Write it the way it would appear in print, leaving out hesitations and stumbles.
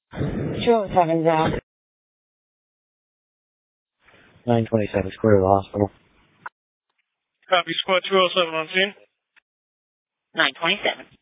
207's out. 927, clear to the hospital. Copy, squad 207 on scene. 927.